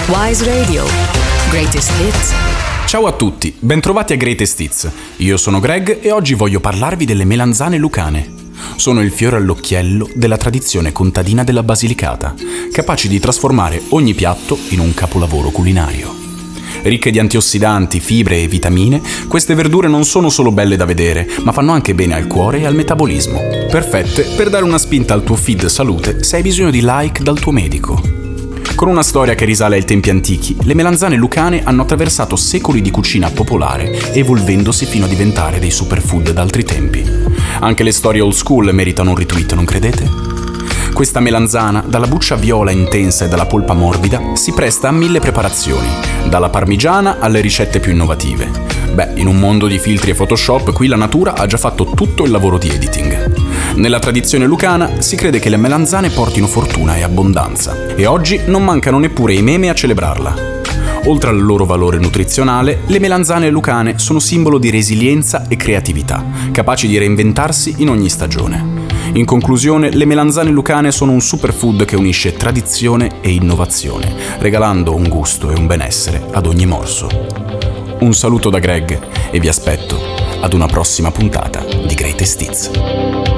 Wise Radio. Greatest Hits. Ciao a tutti, bentrovati a Greatest Hits. Io sono Greg e oggi voglio parlarvi delle melanzane lucane. Sono il fiore all'occhiello della tradizione contadina della Basilicata, capaci di trasformare ogni piatto in un capolavoro culinario. Ricche di antiossidanti, fibre e vitamine, queste verdure non sono solo belle da vedere, ma fanno anche bene al cuore e al metabolismo. Perfette per dare una spinta al tuo feed salute se hai bisogno di like dal tuo medico. Con una storia che risale ai tempi antichi, le melanzane lucane hanno attraversato secoli di cucina popolare, evolvendosi fino a diventare dei superfood d'altri tempi. Anche le storie old school meritano un retweet, non credete? Questa melanzana, dalla buccia viola intensa e dalla polpa morbida, si presta a 1000 preparazioni, dalla parmigiana alle ricette più innovative. Beh, in un mondo di filtri e Photoshop, qui la natura ha già fatto tutto il lavoro di editing. Nella tradizione lucana si crede che le melanzane portino fortuna e abbondanza, e oggi non mancano neppure i meme a celebrarla. Oltre al loro valore nutrizionale, le melanzane lucane sono simbolo di resilienza e creatività, capaci di reinventarsi in ogni stagione. In conclusione, le melanzane lucane sono un superfood che unisce tradizione e innovazione, regalando un gusto e un benessere ad ogni morso. Un saluto da Greg e vi aspetto ad una prossima puntata di Greatest Hits.